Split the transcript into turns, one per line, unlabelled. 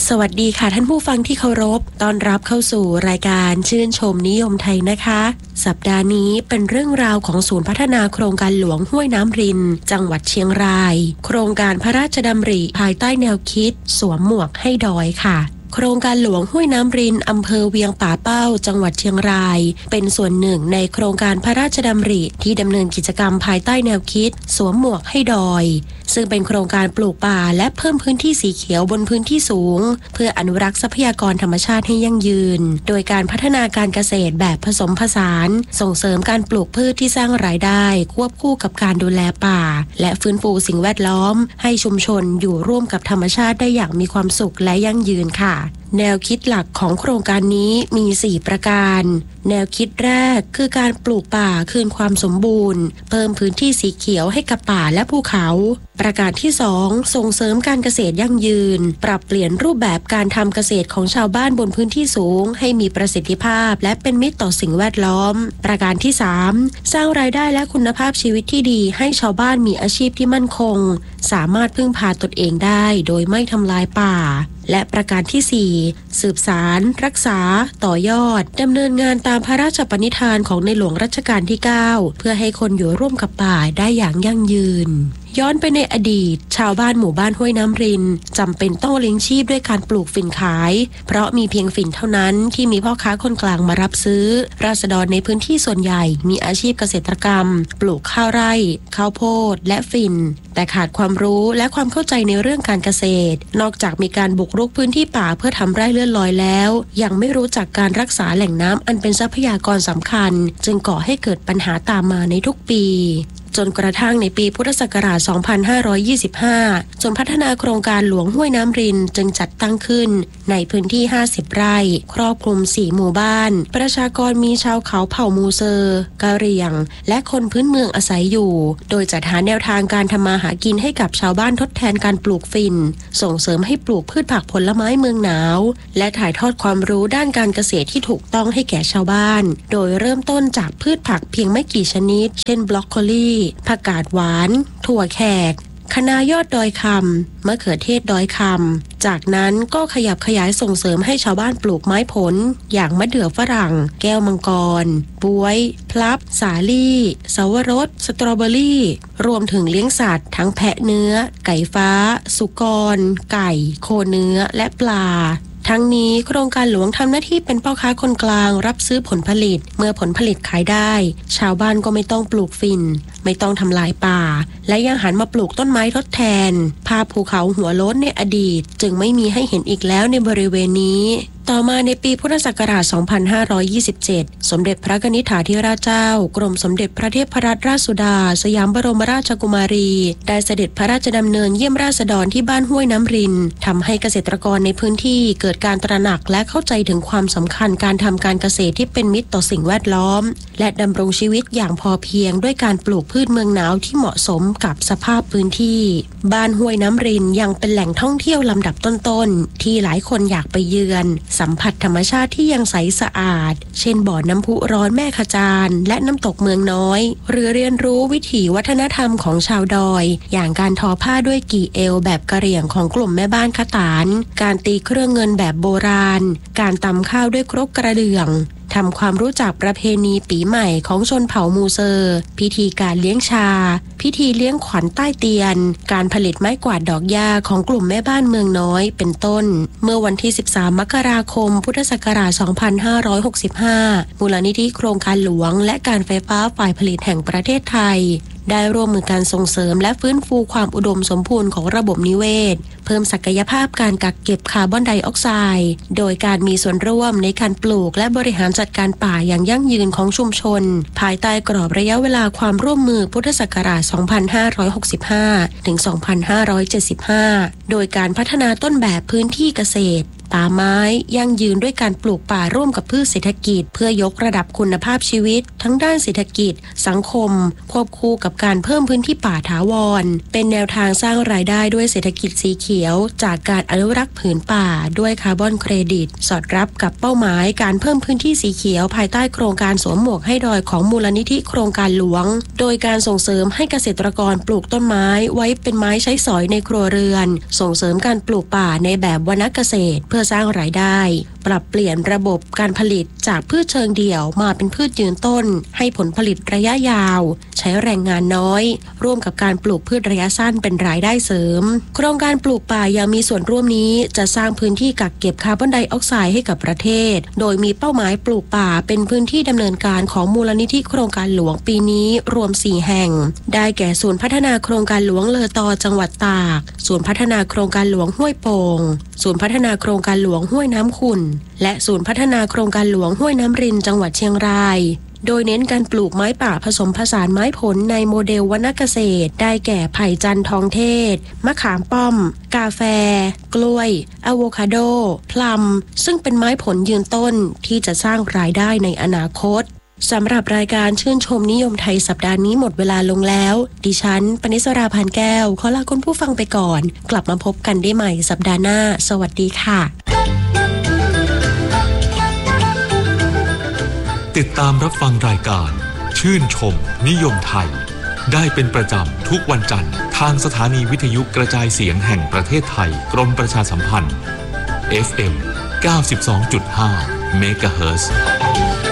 สวัสดีค่ะท่านผู้ฟังที่เคารพต้อนรับเข้าสู่รายการชื่นชมนิยมไทยนะคะสัปดาห์นี้เป็นเรื่องราวของศูนย์พัฒนาโครงการหลวงห้วยน้ำรินจังหวัดเชียงรายโครงการพระราชดำริภายใต้แนวคิดสวมหมวกให้ดอยค่ะโครงการหลวงห้วยน้ำรินอำเภอเวียงป่าเป้าจังหวัดเชียงรายเป็นส่วนหนึ่งในโครงการพระราชดำริที่ดำเนินกิจกรรมภายใต้แนวคิดสวมหมวกให้ดอยซึ่งเป็นโครงการปลูกป่าและเพิ่มพื้นที่สีเขียวบนพื้นที่สูงเพื่ออนุรักษ์ทรัพยากรธรรมชาติให้ยั่งยืนโดยการพัฒนาการเกษตรแบบผสมผสานส่งเสริมการปลูกพืชที่สร้างรายได้ควบคู่กับการดูแลป่าและฟื้นฟูสิ่งแวดล้อมให้ชุมชนอยู่ร่วมกับธรรมชาติได้อย่างมีความสุขและยั่งยืนค่ะแนวคิดหลักของโครงการนี้มี4ประการแนวคิดแรกคือการปลูกป่าคืนความสมบูรณ์เพิ่มพื้นที่สีเขียวให้กับป่าและภูเขาประการที่2ส่งเสริมการเกษตรยั่งยืนปรับเปลี่ยนรูปแบบการทำเกษตรของชาวบ้านบนพื้นที่สูงให้มีประสิทธิภาพและเป็นมิตรต่อสิ่งแวดล้อมประการที่3สร้างรายได้และคุณภาพชีวิตที่ดีให้ชาวบ้านมีอาชีพที่มั่นคงสามารถพึ่งพาตนเองได้โดยไม่ทำลายป่าและประการที่4สืบสานรักษาต่อยอดดำเนินงานตามพระราชปณิธานของในหลวงรัชกาลที่9เพื่อให้คนอยู่ร่วมกับป่าได้อย่างยั่งยืนย้อนไปในอดีตชาวบ้านหมู่บ้านห้วยน้ำรินจำเป็นต้องเลี้ยงชีพด้วยการปลูกฝิ่นขายเพราะมีเพียงฝิ่นเท่านั้นที่มีพ่อค้าคนกลางมารับซื้อราษฎรในพื้นที่ส่วนใหญ่มีอาชีพเกษตรกรรมปลูกข้าวไร่ข้าวโพดและฝิ่นแต่ขาดความรู้และความเข้าใจในเรื่องการเกษตรนอกจากมีการบุกรุกพื้นที่ป่าเพื่อทำไร่เลื่อนลอยแล้วยังไม่รู้จักการรักษาแหล่งน้ำอันเป็นทรัพยากรสำคัญจึงก่อให้เกิดปัญหาตามมาในทุกปีจนกระทั่งในปีพุทธศักราช 2525 จนพัฒนาโครงการหลวงห้วยน้ำรินจึงจัดตั้งขึ้นในพื้นที่ 50 ไร่ครอบคลุม 4 หมู่บ้านประชากรมีชาวเขาเผ่ามูเซอร์กะเหรี่ยงและคนพื้นเมืองอาศัยอยู่โดยจัดหาแนวทางการทำมาหากินให้กับชาวบ้านทดแทนการปลูกฝิ่นส่งเสริมให้ปลูกพืชผักผลไม้เมืองหนาวและถ่ายทอดความรู้ด้านการเกษตรที่ถูกต้องให้แก่ชาวบ้านโดยเริ่มต้นจากพืชผักเพียงไม่กี่ชนิดเช่นบรอกโคลีผักกาดหวานถั่วแขกคะน้ายอดดอยคำมะเขือเทศดอยคำจากนั้นก็ขยับขยายส่งเสริมให้ชาวบ้านปลูกไม้ผลอย่างมะเดื่อฝรั่งแก้วมังกรบ๊วยพลับสาลี่สาวรสสตรอเบอรี่รวมถึงเลี้ยงสัตว์ทั้งแพะเนื้อไก่ฟ้าสุกรไก่โคเนื้อและปลาทั้งนี้โครงการหลวงทำหน้าที่เป็นพ่อค้าคนกลางรับซื้อผลผลิตเมื่อผลผลิตขายได้ชาวบ้านก็ไม่ต้องปลูกฝิ่นไม่ต้องทำลายป่าและยังหันมาปลูกต้นไม้ทดแทนภาพภูเขาหัวโล้นในอดีตจึงไม่มีให้เห็นอีกแล้วในบริเวณนี้ต่อมาในปีพุทธศักราช 2527 สมเด็จพระนิธิถาธิราชเจ้ากรมสมเด็จพระเทพรัตนราชสุดาสยามบรมราชกุมารีได้เสด็จพระราชดำเนินเยี่ยมราษฎรที่บ้านห้วยน้ำรินทำให้เกษตรกรในพื้นที่เกิดการตระหนักและเข้าใจถึงความสำคัญการทำการเกษตรที่เป็นมิตรต่อสิ่งแวดล้อมและดำรงชีวิตอย่างพอเพียงด้วยการปลูกพืชเมืองหนาวที่เหมาะสมกับสภาพพื้นที่บ้านห้วยน้ำรินยังเป็นแหล่งท่องเที่ยวลำดับต้นๆที่หลายคนอยากไปเยือนสัมผัสธรรมชาติที่ยังใสสะอาดเช่นบ่อน้ำพุร้อนแม่ขจารและน้ำตกเมืองน้อยหรือเรียนรู้วิถีวัฒนธรรมของชาวดอยอย่างการทอผ้าด้วยกี่เอวแบบกะเหรี่ยงของกลุ่มแม่บ้านขตานการตีเครื่องเงินแบบโบราณการตำข้าวด้วยครกกระเดื่องทำความรู้จักประเพณีปีใหม่ของชนเผ่ามูเซอร์พิธีการเลี้ยงชาพิธีเลี้ยงขวัญใต้เตียนการผลิตไม้กวาดดอกหญ้าของกลุ่มแม่บ้านเมืองน้อยเป็นต้นเมื่อวันที่13 มกราคมพุทธศักราช 2565 มูลนิธิโครงการหลวงและการไฟฟ้าฝ่ายผลิตแห่งประเทศไทยได้ร่วมมือการส่งเสริมและฟื้นฟูความอุดมสมบูรณ์ของระบบนิเวศเพิ่มศักยภาพการกักเก็บคาร์บอนไดออกไซด์โดยการมีส่วนร่วมในการปลูกและบริหารจัดการป่าอย่างยั่งยืนของชุมชนภายใต้กรอบระยะเวลาความร่วมมือพุทธศักราช 2565 ถึง 2575 โดยการพัฒนาต้นแบบพื้นที่เกษตรป่าไม้ยั่งยืนด้วยการปลูกป่าร่วมกับพืชเศรษฐกิจเพื่อยกระดับคุณภาพชีวิตทั้งด้านเศรษฐกิจสังคมควบคู่กับการเพิ่มพื้นที่ป่าถาวรเป็นแนวทางสร้างรายได้ด้วยเศรษฐกิจสีเขียวจากการอนุรักษ์ผืนป่าด้วยคาร์บอนเครดิตสอดรับกับเป้าหมายการเพิ่มพื้นที่สีเขียวภายใต้โครงการสวมหมวกให้ดอยของมูลนิธิโครงการหลวงโดยการส่งเสริมให้เกษตรกรปลูกต้นไม้ไว้เป็นไม้ใช้สอยในครัวเรือนส่งเสริมการปลูกป่าในแบบวรรณเกษตรเพื่อสร้างรายได้ปรับเปลี่ยนระบบการผลิตจากพืชเชิงเดี่ยวมาเป็นพืชยืนต้นให้ผลผลิตระยะยาวใช้แรงงานน้อยร่วมกับการปลูกพืชระยะสั้นเป็นรายได้เสริมโครงการปลูกป่ายังมีส่วนร่วมนี้จะสร้างพื้นที่กักเก็บคาร์บอนไดออกไซด์ให้กับประเทศโดยมีเป้าหมายปลูกป่าเป็นพื้นที่ดำเนินการของมูลนิธิโครงการหลวงปีนี้รวม4แห่งได้แก่ศูนย์พัฒนาโครงการหลวงเลอตอจังหวัดตากศูนย์พัฒนาโครงการหลวงห้วยโป่งศูนย์พัฒนาโครงการหลวงห้วยน้ำขุ่นและศูนย์พัฒนาโครงการหลวงห้วยน้ำรินจังหวัดเชียงรายโดยเน้นการปลูกไม้ป่าผสมผสานไม้ผลในโมเดลวรรณเกษตรได้แก่ไผ่จันทร์ทองเทศมะขามป้อมกาแฟกล้วยอะโวคาโดพลัมซึ่งเป็นไม้ผลยืนต้นที่จะสร้างรายได้ในอนาคตสำหรับรายการชื่นชมนิยมไทยสัปดาห์นี้หมดเวลาลงแล้วดิฉันปณิสราพานแก้วขอลาคุณผู้ฟังไปก่อนกลับมาพบกันได้ใหม่สัปดาห์หน้าสวัสดีค่ะ
ติดตามรับฟังรายการชื่นชมนิยมไทยได้เป็นประจำทุกวันจันทร์ทางสถานีวิทยุกระจายเสียงแห่งประเทศไทยกรมประชาสัมพันธ์ FM 92.5 เมกะเฮิรตซ์